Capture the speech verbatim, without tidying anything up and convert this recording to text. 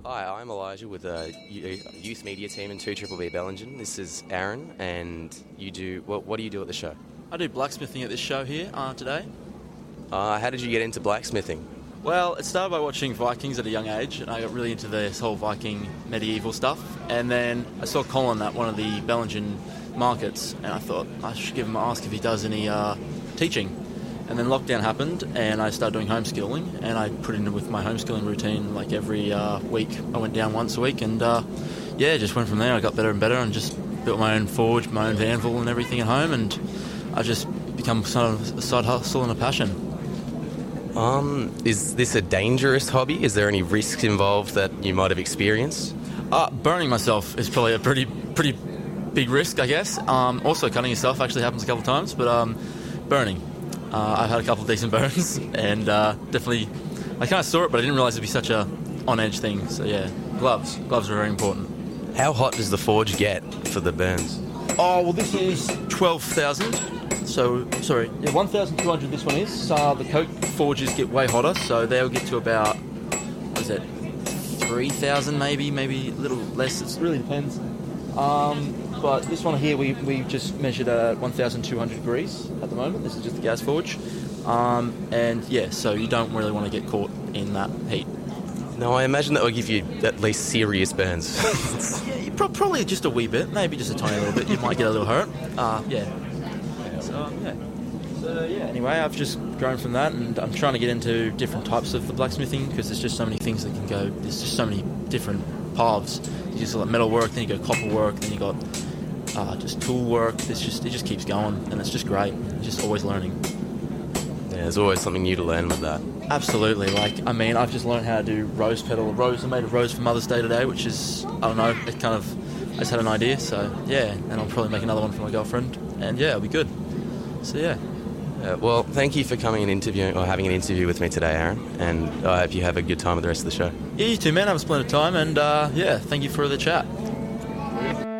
Hi, I'm Elijah with a youth media team in two B B Bellingen. This is Aaron, and you do what? What do you do at the show? I do blacksmithing at this show here uh, today. Uh, how did you get into blacksmithing? Well, it started by watching Vikings at a young age, and I got really into this whole Viking medieval stuff. And then I saw Colin at one of the Bellingen markets, and I thought I should give him a ask if he does any uh, teaching. And then lockdown happened, and I started doing homeschooling, and I put it in with my homeschooling routine. Like every uh, week, I went down once a week, and uh, yeah, just went from there. I got better and better, and just built my own forge, my own anvil, and everything at home, and I've just become sort of a side hustle and a passion. Um, is this a dangerous hobby? Is there any risk involved that you might have experienced? Uh, burning myself is probably a pretty pretty big risk, I guess. Um, also, cutting yourself actually happens a couple of times, but um, burning. Uh, I've had a couple of decent burns, and uh, definitely, I kind of saw it, but I didn't realise it'd be such a on-edge thing. So yeah, gloves. Gloves are very important. How hot does the forge get for the burns? Oh, well, this is twelve thousand. So, sorry, yeah, one thousand two hundred this one is. Uh, the Coke forges get way hotter, so they'll get to about, what is it, three thousand maybe, maybe a little less. It really depends. Um... But this one here, we, we just measured at one thousand two hundred degrees at the moment. This is just the gas forge. Um, and yeah, so you don't really want to get caught in that heat. No, I imagine that will give you at least serious burns. yeah, you pro- probably just a wee bit, maybe just a tiny little bit. You might get a little hurt. Uh, yeah. So, um, yeah. So, yeah, anyway, I've just grown from that, and I'm trying to get into different types of the blacksmithing because there's just so many things that can go. There's just so many different paths. You just got metal work, then you got copper work, then you got Uh, just tool work. It's just it just keeps going, and it's just great. You're just always learning. Yeah, there's always something new to learn with that. Absolutely. Like, I mean, I've just learned how to do rose petal. Rose, I made a rose for Mother's Day today, which is, I don't know, it kind of, I just had an idea, so yeah, and I'll probably make another one for my girlfriend, and yeah, it'll be good. So yeah. Uh, well, thank you for coming and interviewing, or having an interview with me today, Aaron, and I hope you have a good time with the rest of the show. Yeah, you too, man. Have a splendid time, and uh, yeah, thank you for the chat.